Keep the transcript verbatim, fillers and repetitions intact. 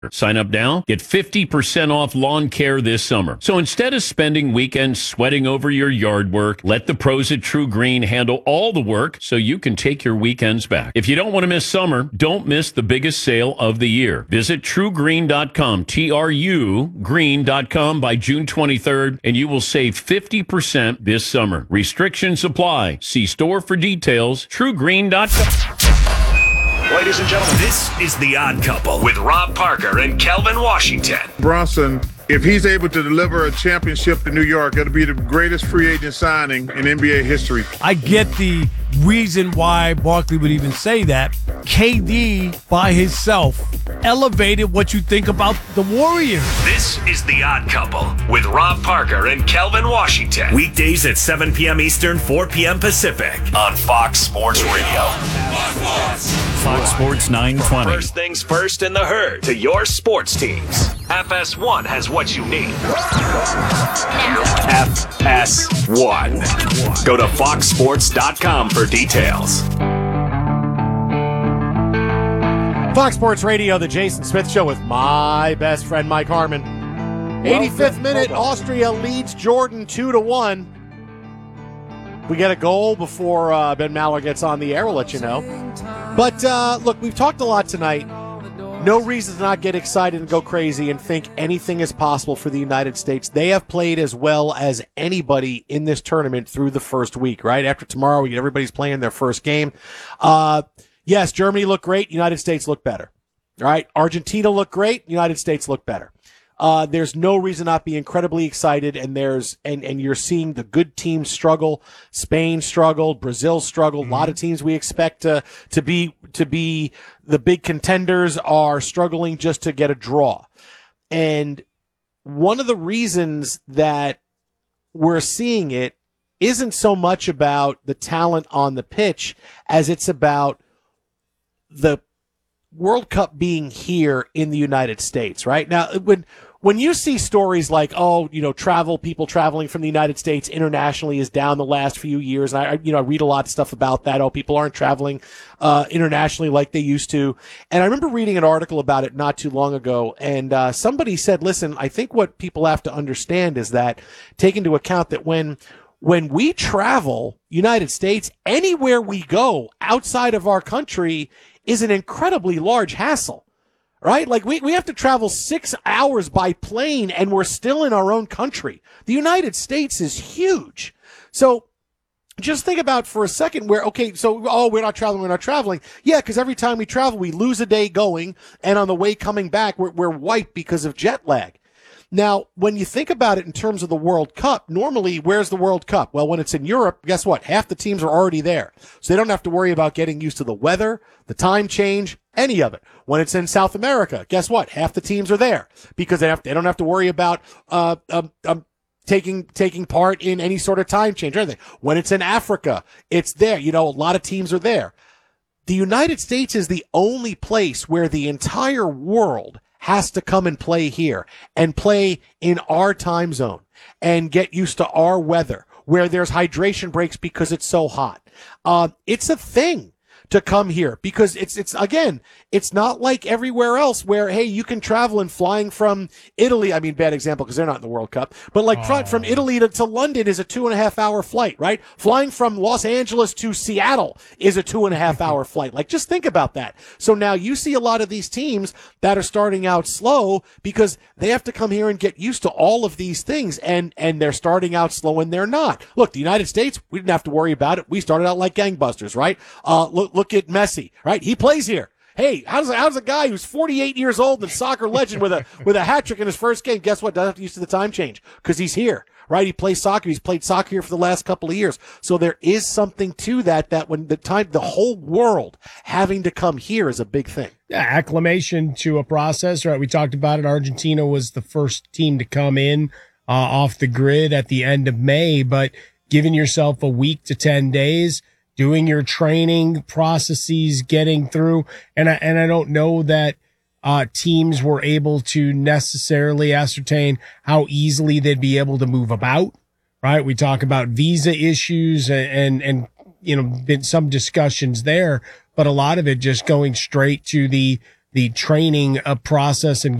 Sign up now, get fifty percent off lawn care this summer. So instead of spending weekends sweating over your yard work, let the pros at True Green handle all the work so you can take your weekends back. If you don't want to miss summer, don't miss the biggest sale of the year. Visit true green dot com, T R U green dot com by June twenty-third, and you will save fifty percent this summer. Restrictions apply. See store for details, true green dot com. Ladies and gentlemen, this is The Odd Couple with Rob Parker and Kelvin Washington. Bronson, if he's able to deliver a championship to New York, it'll be the greatest free agent signing in N B A history. I get the reason why Barkley would even say that. K D, by himself, elevated what you think about the Warriors. This is The Odd Couple with Rob Parker and Kelvin Washington. Weekdays at seven p.m. Eastern, four p.m. Pacific on Fox Sports Radio. Fox Sports nine twenty. First things first in the herd to your sports teams. F S one has what you need. F S one. Go to fox sports dot com for details. Fox Sports Radio, the Jason Smith Show with my best friend Mike Harmon. eighty-fifth minute, Austria leads Jordan two to one. We get a goal before uh, Ben Maller gets on the air. We'll let you know. But uh, look, we've talked a lot tonight. No reason to not get excited and go crazy and think anything is possible for the United States. They have played as well as anybody in this tournament through the first week, right? After tomorrow, everybody's playing their first game. Uh, yes, Germany looked great. United States looked better. All right? Argentina looked great. United States looked better. Uh, there's no reason not to be incredibly excited, and there's and, and you're seeing the good teams struggle. Spain struggled, Brazil struggled. Mm-hmm. A lot of teams we expect to to be to be the big contenders are struggling just to get a draw. And one of the reasons that we're seeing it isn't so much about the talent on the pitch as it's about the World Cup being here in the United States, right? Now, when when you see stories like, oh, you know, travel, people traveling from the United States internationally is down the last few years, and I, you know, I read a lot of stuff about that. Oh, people aren't traveling uh, internationally like they used to. And I remember reading an article about it not too long ago, and uh, somebody said, listen, I think what people have to understand is that take into account that when when we travel, United States, anywhere we go outside of our country is an incredibly large hassle, right? Like we, we have to travel six hours by plane and we're still in our own country. The United States is huge. So just think about for a second where, okay, so, oh, we're not traveling, we're not traveling. Yeah, because every time we travel, we lose a day going, and on the way coming back, we're, we're wiped because of jet lag. Now, when you think about it in terms of the World Cup, normally, where's the World Cup? Well, when it's in Europe, guess what? Half the teams are already there. So they don't have to worry about getting used to the weather, the time change, any of it. When it's in South America, guess what? Half the teams are there because they have, they don't have to worry about, uh, um, um, taking, taking part in any sort of time change or anything. When it's in Africa, it's there. You know, a lot of teams are there. The United States is the only place where the entire world has to come and play here and play in our time zone and get used to our weather where there's hydration breaks because it's so hot. Uh, it's a thing to come here because it's, it's again, it's not like everywhere else where, hey, you can travel and flying from Italy. I mean, bad example because they're not in the World Cup, but like oh. from Italy to, to London is a two and a half hour flight, right? Flying from Los Angeles to Seattle is a two and a half hour flight. Like, just think about that. So now you see a lot of these teams that are starting out slow because they have to come here and get used to all of these things, and, and they're starting out slow and they're not. Look, the United States, we didn't have to worry about it. We started out like gangbusters, right? Uh, look, look at Messi, right? He plays here. Hey, how's a, how's a guy who's forty-eight years old and soccer legend with a with a hat trick in his first game? Guess what? Doesn't have to use to the time change because he's here, right? He plays soccer. He's played soccer here for the last couple of years. So there is something to that. That when the time, the whole world having to come here is a big thing. Yeah, acclimation to a process, right? We talked about it. Argentina was the first team to come in uh, off the grid at the end of May, but giving yourself a week to ten days. Doing your training processes, getting through, and I, and I don't know that uh, teams were able to necessarily ascertain how easily they'd be able to move about, right? We talk about visa issues and, and, and you know, been some discussions there, but a lot of it just going straight to the the training uh, process and